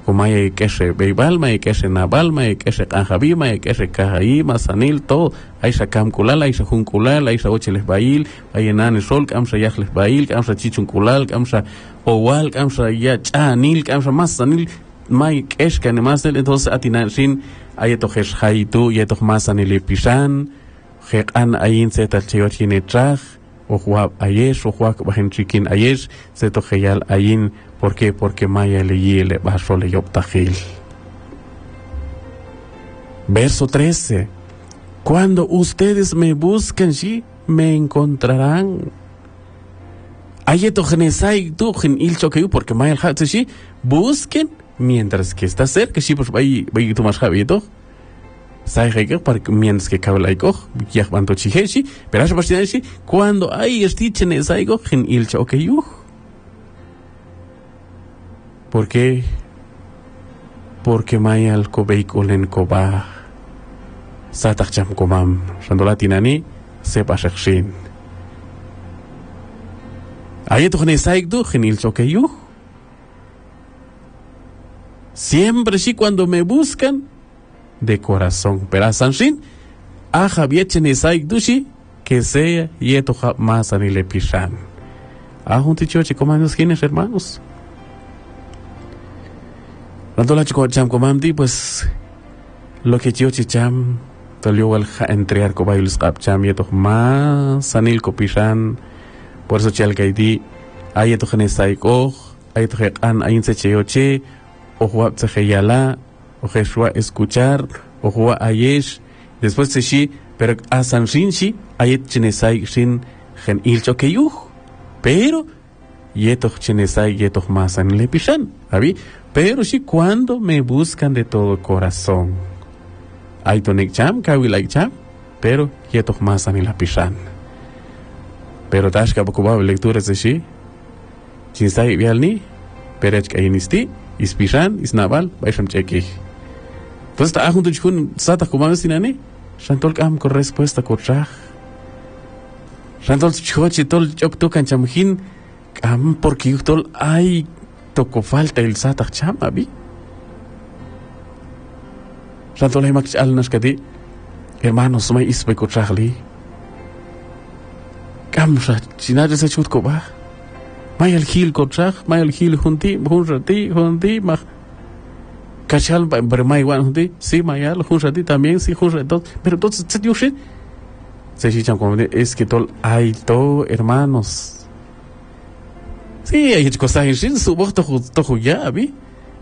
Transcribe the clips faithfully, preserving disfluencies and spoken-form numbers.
Humay Keshe Beibalma, Keshe Nabalma, Keshe Kanjabima, Keshe Kajaima, Sanil, todo. Aisha Kamkulala, Aisha Junkulala, Aisha Ocheles Bail, Ayenan Sol, Kamsa Yachles Bail, Kamsa Chichunkulal, Kamsa Owal, Kamsa Yachanil, Kamsa Mas Sanil, May Kesh, Kanemasel, entonces Atinan Shin, Ayetohesh Haitu, Yetoh Masanil Pishan, Hekan Ayin Setal Cheochine Traj, Ojuab Ayesh, Ojuak Bahenchikin Ayesh, Setoheyal Ayin. ¿Por qué? Porque Maya le yele bajo le yoptajil. Verso trece. Cuando ustedes me busquen, sí, me encontrarán. Ayeto genesai tu gen ilcho que porque Maya el hat sí, busquen mientras que está cerca, sí, pues vaya vaya tu más javito. Sai que para mientras que cabla y coj, ya cuando chiheshi, pero eso pasa sí, cuando hay estichen esai go gen ilcho que yo. ¿Por qué? Porque Maya al kobeikolen koba satacham komam randola tinani sepa shekshin. Ayeto genesaikdu genil chokeyu. Siempre sí cuando me buscan de corazón. Pero a Sanshin, a Javier Chenesaikdu sí que sea yeto más anile pishan. A junticho chicomanos quienes hermanos. Randola chico cham comandi, pues lo que yo chicham tolió el entrear cobayulis capcham yeto más anil copishan. Por eso chal gaidi ayeto genesaiko ayeto an ayin se cheoche o juap tsejeyala o jeshua escuchar o jua ayesh después se shi pero a sanshinshi ayet chenesai shin gen ilcho keyuh pero yeto chenesai yeto más anil pishan abi. Pero si cuando me buscan de todo corazón, hay tonik cham, kawilai cham, pero yeto más ani la pishan. Pero tashka bakubab lecturas de shi, chinsai vialni, perech ka inisti, ispishan, isnabal, baisham cheki. Entonces ta junto chikun sata kumam sinani, shantol kam con respuesta kotraj. Shantol chochi tol chok tokan chamhin, kam porque yutol ay toko falta el satach chama bi. Rantolay mak alnas kadi hermanos may isbe ko trahli. Kamsa sinade sa chut ko ba. May al hil ko trah, may al hil hunti, hunrati, hunti mak. Kachal ber may wan hunti, sí mayal hunrati también sí hunrati, pero entonces se dio shit. Se chichan como es que tol hay to hermanos. Sí, hay cosas en Shin, su voz tojo ya, ¿vi?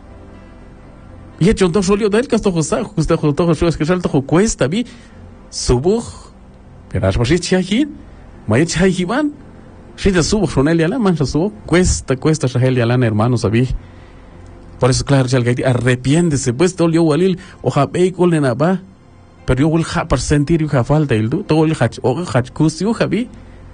Y hecho, entonces, yo de él que esto cosa, usted tojo su escuchar tojo cuesta, ¿vi? Su voz, pero has pasado chiajín, me echa ahí van, si de su voz, son él y la mancha su voz, cuesta, cuesta, Shahel y Alan, hermanos, ¿vi? Por eso, claro, ya el arrepiéndese, pues, todo yo, Walil, o Jabey, Colenaba, pero yo, el Japar sentir, yo, falta, el du, todo el Hach, o Hachkus, yo, Javi.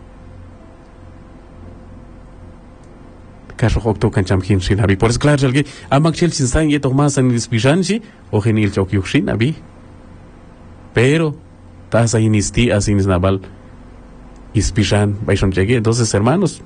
Caso hokto kancham hin shin habi. Por eso claro que amak chel sin san yeto más en dispishanchi o genil chok yukshin habi. Pero tasa inisti asin nabal ispishan baishon chegue. Entonces hermanos,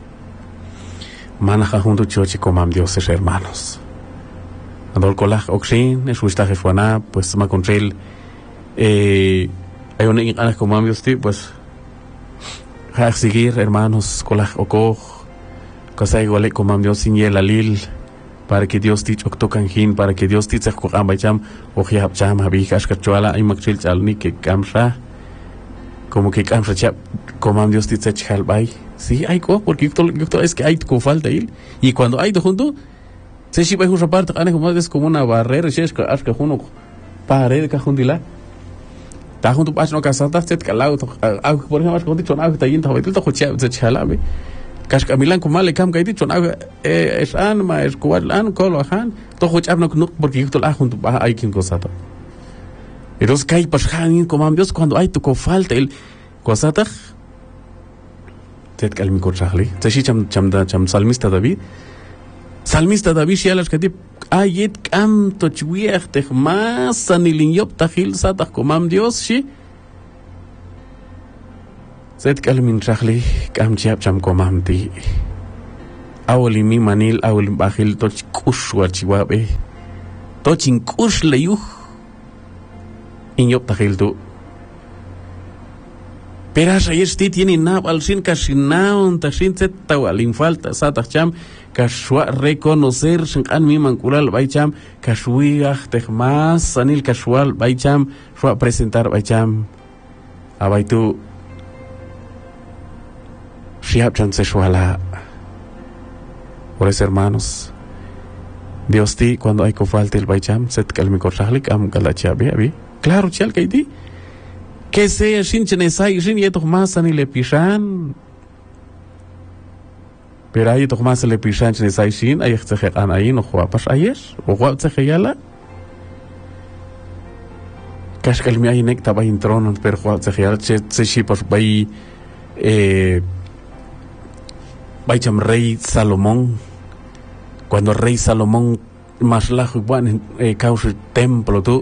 manaja junto chochi comam dioses hermanos. Andol kolach okshin es wistaje fuana pues ma contrel eh hay un anas comam diosti pues ha seguir hermanos kolach okoj. Cosa igual como Dios sin el alil para que Dios te tocan hin para que Dios te saco ambacham o hiab cham habi kashkachuala ay makchil chalni que kamsha como que kamsha chap como Dios te chal bay sí hay co porque yo es que hay co falta él y cuando hay de junto se si vai una parte ane como es como una barrera si es que as que uno pared que jundila ta junto pas no casata set calado por ejemplo cuando dicho na está yendo hotel to chap se chala be Kashka Milan kumale kam kay dito na es an ma es kuwal an kolo han to hoch abno knuk porque yo la junto ba hay quien cosata. Eros kay pashan como Dios cuando hay tu falta el cosata. Tet kalmi ko chahli. Tashi cham cham da cham salmista David. Salmista David ya las que ayet kam to chwier te mas anilin yop tahil sata como Dios shi. Zet kalmin chahli kam chiap cham komam ti awli mi manil awli bahil to kushwa chiwabe tochin kush leyuj inyop tajiltu Peras ayer sti tiene nab al sin cashinaun tashin tawal infalta satacham kashwa reconocer shinkan mi mankulal baicham kashwiach tehmas sanil kashwal baicham shwa presentar baicham abaitu shiap chance shwala. Por eso, hermanos, Dios ti cuando hay falta el baicham set kalmi korshalik am galachabi abi claro chal kaiti que sea shin chenesai shin yeto más ani le pishan pero hay yeto más le pishan chenesai shin ay tseje an ay no khwa pas ayer o khwa tseje yala kash kalmi ay nek taba intron pero khwa tseje yala che tseshi pas bay eh baicham rey Salomón cuando rey Salomón más lajo igual eh, causa templo tú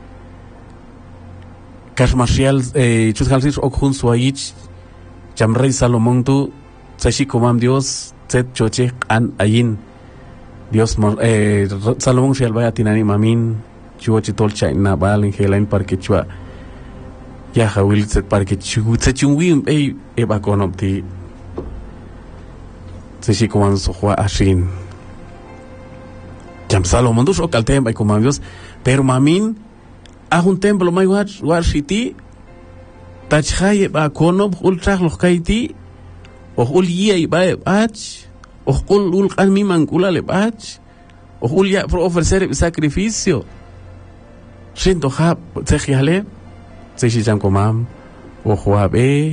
Cash Marshall, eh, Chushalsis, Okhun Suaich, Jam Rey Salomón, tu, Sashi Komam Dios, Zet Choche, An Ayin, Dios, eh, Salomón Shalbaya Tinani Mamin, Chuachi Tolcha, Nabal, en Helain Parque Chua, Yaha Will Zet Parque Chu, Zechun Wim, eh, Eva Konopti, Sashi Komam Sohua Ashin, Jam Salomón, tu, Okaltem, by Komam Dios, pero Mamin, a un templo mai watch warshiti tachhaye ba konob ultrach los kaiti o ulie ba ach o ul ul kan mi mancula le ach o ulia por ofrecer sacrificio siento ha tejale seshi jam komam o juabe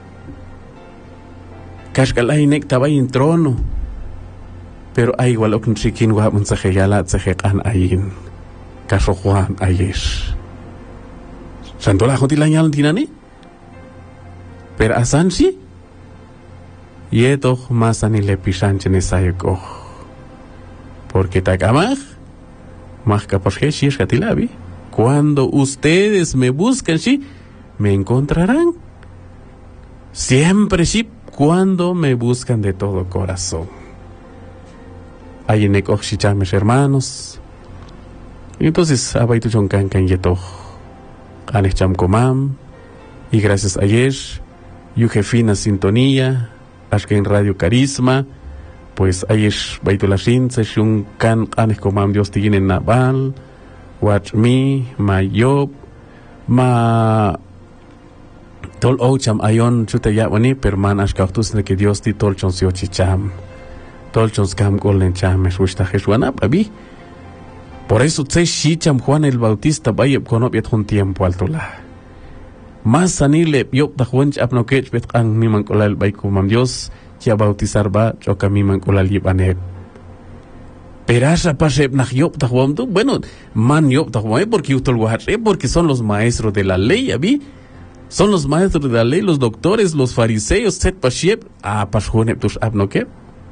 kashkalai nek tabay en trono pero hay igual o chikin wa mun sejala sejekan ayin kaso juan ayesh Santola hotilanyal tinani pero asansi yeto masani le pishanche nesayeko porque takamaj más capaz que si es catilabi cuando ustedes me buscan sí me encontrarán siempre sí cuando me buscan de todo corazón ahí en mis hermanos entonces abaitu chonkan kan yeto Anecham Komam, y gracias a ayer, Yujefina Sintonía, Ashken Radio Carisma, pues ayer Baitulashin, Seshun Kan Anech Komam Dios tiene Nabal, Watch Me, Mayob, Ma Tol Ocham Ayon Chutayabani, Perman Ashkautus de que Dios ti Tolchon Siochicham, Tolchon Skam Golden Cham, Shwishta Jeshuanap, Abi. Por eso tse shicham Juan el Bautista vaya con yet un tiempo altola. Más sanile yop da Juan apnokech bet ang mi mankolal bay kumam Dios ya bautizar ba choka mi mankolal yibaneb. Perasha pasep nach yop da Juan tu bueno man yop da Juan porque utol guache porque son los maestros de la ley abi son los maestros de la ley los doctores los fariseos set pashep a pashonep tus apnokep.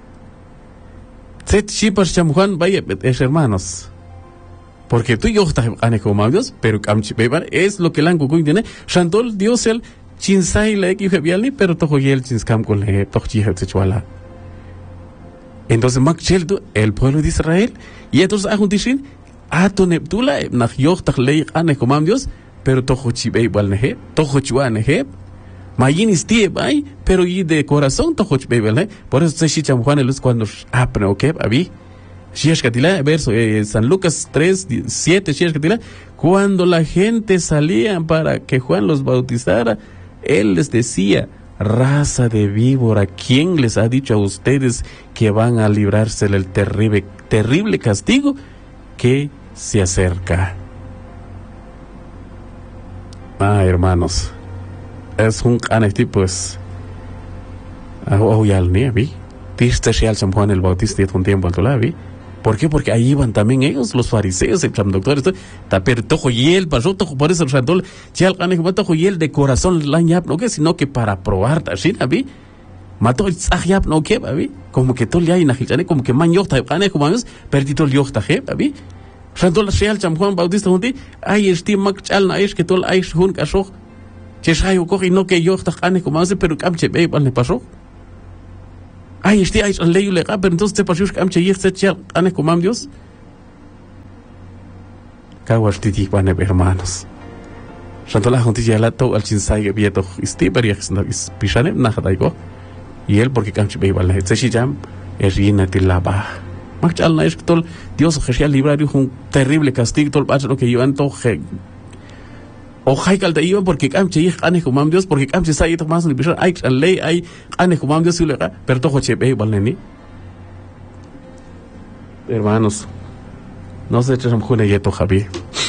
Set shipas cham Juan vaya bet es hermanos. Porque tú y yo estás anejomam Dios, pero es lo que el angu tiene. Shantol Dios el chinsai le equivoquialni, pero tojo y el chinskam con le tochija techuala. Entonces Makchel el pueblo de Israel y entonces ajuntishin ato neptula nach yochtach le anejomam Dios, pero tojo chibei balnehe, tojo chuanehe. Mayin istie bai, pero y de corazón tojo chibei balne. Por eso se shicham Juan el cuando apne okay, abi. Shiashkatila, verso eh, San Lucas tres, siete, Shiashkatila, cuando la gente salía para que Juan los bautizara, él les decía, raza de víbora, ¿quién les ha dicho a ustedes que van a librarse del terrible, terrible castigo que se acerca? Ah, hermanos, es un canesti, pues, oh, ya el nievi, tiste Shial San Juan el Bautista y un tiempo al tolavi. ¿Por qué? Porque ahí iban también ellos, los fariseos, el doctores, taper tojo y él pasó, tojo por eso el randol, chal cane tojo y él de corazón la ñap, no que sino que para probar tashin abi, mató el zahjap no que abi, como que tol ya inajilane, como que man yota cane como años, perdito el yota jep abi, randol real cham Juan Bautista junti, ay esti mak chal na es que tol ay hun kasho, cheshay o cogi no que yota cane como años, pero camche be al ne pasó. Ay, este ay an leyu lega, pero entonces te pasó que amche y este chal ane comam Dios. Kawastiti Waneb hermanos. Shantola Juntilla Lato al Chinsai Vieto Stiber is Pishanem Nahadaigo. Y él porque Camchi Beibal Tzeshijam es Rina Tilaba. Mach al Naishktol, Dios Jesús librario un terrible castigo, todo el pacho que iban toje. O Haikal de iban porque Camchi Ane Kumam Dios, porque Camchi Sai Thomas Libishar, Aix and Lay, Ay, Ane Kumam Dios y Lega, pero Tojo Chebeibal Neni. Hermanos, no se echen june yeto Javi.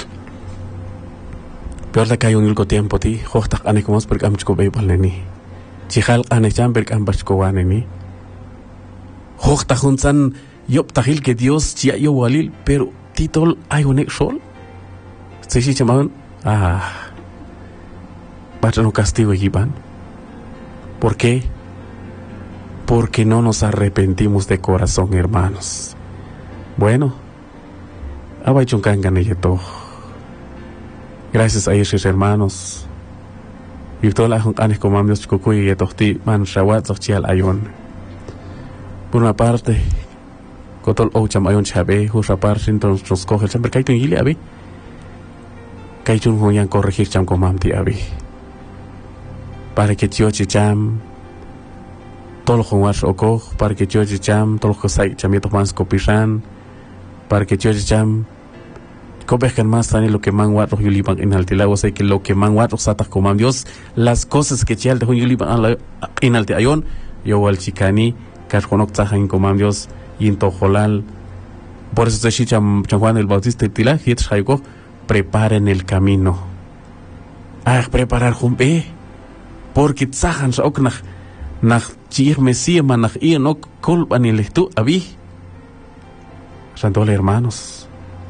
Peor de que hay un único tiempo, ti, Hostak Ane Kumos porque Camchi Beibal Neni. Chihal Ane Chamberg Ambachko Waneni. Hostak Hunsan. Yop tajil que Dios ya yo walil, pero titol hay un sol. Se si llamaban, ah, no castigo equipan. ¿Por qué? Porque no nos arrepentimos de corazón, hermanos. Bueno, abaychunkanganeyeto. Gracias a esos hermanos. Y todas las anes comandos cucuy y tohti man shawat chial ayon. Por una parte, Kotol Ocham Ayon Chabe, Husapar Sinton Roscoge, siempre Kaitun Gili Abi. Kaitun Huyan corregir Cham Comamti Abi. Para que Tiochi Cham, Tol Huas Oko, para que Tiochi Cham, Tol Hosai Chamieto Mans Copishan, para que Tiochi Cham, Copejan más tani lo que man guato Yulipan en Altilago, sé que lo que man guato Satas Comam Dios, las cosas que Chial de Yulipan en Alteayon, yo al Chicani, Kashkonok Tajan Comam Dios. Y en Tojolal, por eso se dice Juan el Bautista y Tila, y es algo, preparen el camino. Ah, preparar jumbe, porque tzahan sok nach nach chir mesía man nach ir no colpan el estu abi. Santole hermanos.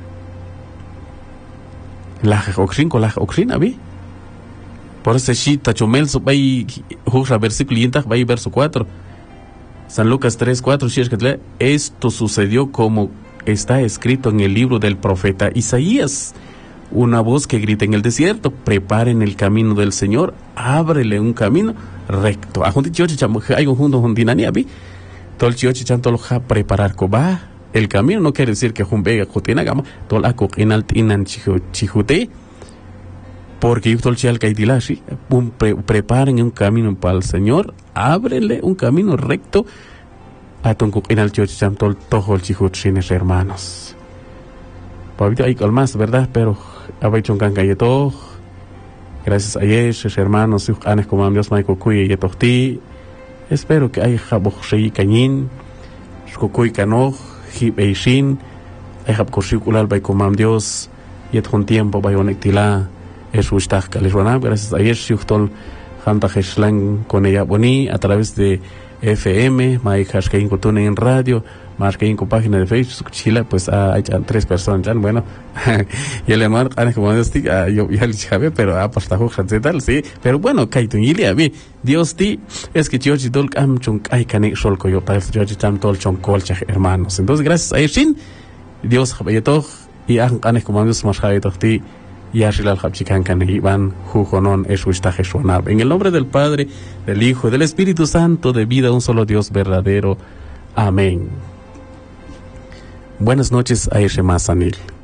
La oxin con la oxin abi. Por eso se tachomel so bay jura versículo y bay verso cuatro. San Lucas tres, cuatro, esto sucedió como está escrito en el libro del profeta Isaías. Una voz que grita en el desierto, preparen el camino del Señor, ábrele un camino recto. Hay un junto con Dinania, vi. Todo el chiochi chanto lo ja preparar coba. El camino no quiere decir que jumbe jutina gama, todo la coquinal tinan chijute. Porque yo todo el chial caidilashi, preparen un camino para el Señor, ábrele un camino recto a tu en el chiocham todo el chijuchines hermanos. Pabito hay más, ¿verdad? Pero habéis un cancayeto. Gracias a ellos, hermanos, sus anes como Dios Michael Cuy y Tohti. Espero que hay jaboshei cañín, shukuy cano, hip eishin, hay jabcoshikular by como Dios, y un tiempo by onectila. Es usted que les van gracias a ellos Yuchtol Hanta Heshlan con ella boni a través de F M, Mai Hashkein Kotune en radio, más que en página de Facebook, Chile, pues hay tres personas ya, bueno, y el hermano, como yo yo ya le sabe, pero ha pasado tal, sí, pero bueno, Kaitun Yili, a mí, Dios ti, es que George Dol Am Chung Ai Kanek Solko, yo tal, George Cham Tol Chon Kolchach, hermanos. Entonces, gracias a ellos, Dios, Jabeto, y a Anes como Dios más Jabeto, ti. Y Ashilal Hapchikan Iban, Jujonon, Eshuishtaje Shonab. En el nombre del Padre, del Hijo y del Espíritu Santo, de vida un solo Dios verdadero. Amén. Buenas noches a Eshema Sanil.